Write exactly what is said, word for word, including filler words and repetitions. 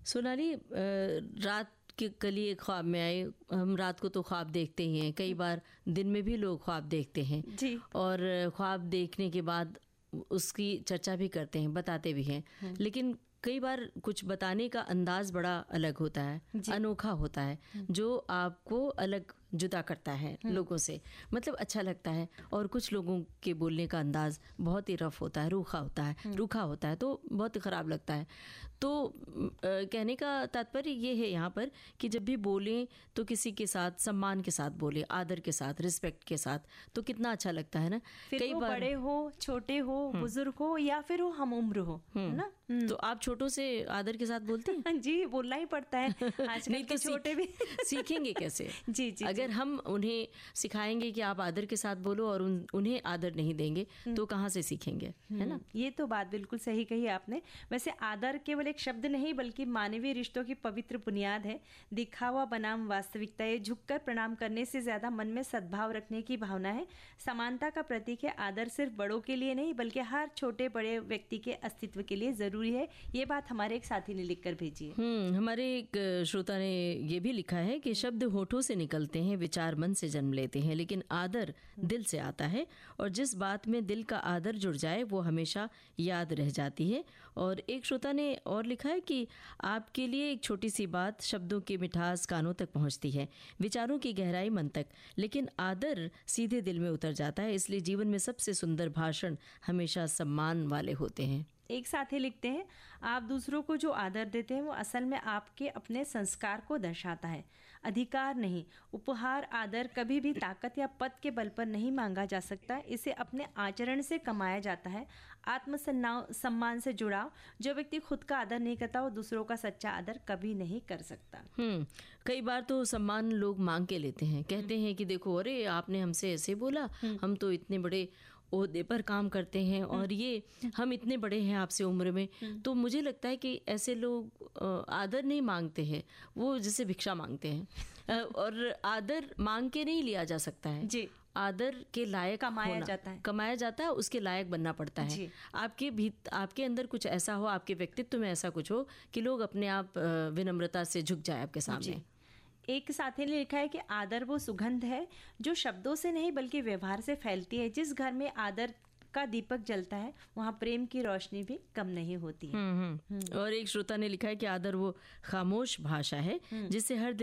सोनाली, अ, रात के कली एक ख्वाब में आए। हम रात को तो ख्वाब देखते ही हैं, कई बार दिन में भी लोग ख्वाब देखते हैं जी। और ख्वाब देखने के बाद उसकी चर्चा भी करते हैं, बताते भी हैं। लेकिन कई बार कुछ बताने का अंदाज बड़ा अलग होता है, अनोखा होता है, जो आपको अलग जुदा करता है लोगों से, मतलब अच्छा लगता है। और कुछ लोगों के बोलने का अंदाज बहुत ही रफ होता है, रूखा होता है रूखा होता है तो बहुत ही ख़राब लगता है। तो आ, कहने का तात्पर्य ये है यहाँ पर कि जब भी बोलें तो किसी के साथ सम्मान के साथ बोलें, आदर के साथ, रिस्पेक्ट के साथ, तो कितना अच्छा लगता है ना। फिर कई वो बार बड़े हो, छोटे हो, बुजुर्ग हो या फिर वो हम उम्र हो, है ना। तो आप छोटों से आदर के साथ बोलते हैं? जी, बोलना ही पड़ता है। आजकल नहीं तो के छोटे भी सीखेंगे कैसे? जी जी। अगर हम उन्हें सिखाएंगे कि आप आदर के साथ बोलो और उन, उन्हें आदर नहीं देंगे तो कहाँ से सीखेंगे, है ना। ये तो बात बिल्कुल सही कही आपने। वैसे आदर केवल एक शब्द नहीं बल्कि मानवीय रिश्तों की पवित्र बुनियाद है। दिखावा बनाम वास्तविकता, ये झुककर प्रणाम करने से ज्यादा मन में सद्भाव रखने की भावना है। समानता का प्रतीक है। आदर सिर्फ बड़ों के लिए नहीं बल्कि हर छोटे बड़े व्यक्ति के अस्तित्व के लिए जरूरी है। ये बात हमारे एक साथी ने लिखकर भेजी है। हम्म हमारे एक श्रोता ने ये भी लिखा है कि शब्द होठों से निकलते हैं, विचार मन से जन्म लेते हैं, लेकिन आदर दिल से आता है और जिस बात में दिल का आदर जुड़ जाए वो हमेशा याद रह जाती है। और एक श्रोता ने और लिखा है कि आपके लिए एक छोटी सी बात, शब्दों की मिठास कानों तक पहुंचती है, विचारों की गहराई मन तक, लेकिन आदर सीधे दिल में उतर जाता है। इसलिए जीवन में सबसे सुंदर भाषण हमेशा सम्मान वाले होते हैं। एक साथी लिखते हैं, आप दूसरों को जो आदर देते हैं वो असल में आपके अपने संस्कार को दर्शाता है, अधिकार नहीं। उपहार, आदर कभी भी ताकत या पद के बल पर नहीं मांगा जा सकता, इसे अपने आचरण से कमाया जाता है। आत्मसन्मान सम्मान से जुड़ाव, जो व्यक्ति खुद का आदर नहीं करता वो दूसरों का सच्चा आदर कभी नहीं कर सकता। हम्म कई बार तो सम्मान लोग मांग के लेते हैं, कहते हैं कि देखो, अरे आपने हमसे ऐसे बोला, हम तो इतने बड़े ओहदे पर काम करते हैं और ये हम इतने बड़े हैं आपसे उम्र में। तो मुझे लगता है कि ऐसे लोग आदर नहीं मांगते हैं, वो जैसे भिक्षा मांगते हैं। और आदर मांग के नहीं लिया जा सकता है जी। आदर के लायक कमाया जाता है कमाया जाता है उसके लायक बनना पड़ता है। आपके भीत आपके अंदर कुछ ऐसा हो, आपके व्यक्तित्व में ऐसा कुछ हो कि लोग अपने आप विनम्रता से झुक जाए आपके सामने। एक साथी ने लिखा है कि आदर वो सुगंध है जो शब्दों से नहीं बल्कि व्यवहार से फैलती है। जिस घर में आदर का दीपक जलता है वहाँ प्रेम की रोशनी भी कम नहीं होती है। हुँ, हुँ। और एक श्रोता ने लिखा है कि आदर वो खामोश भाषा है जिससे हर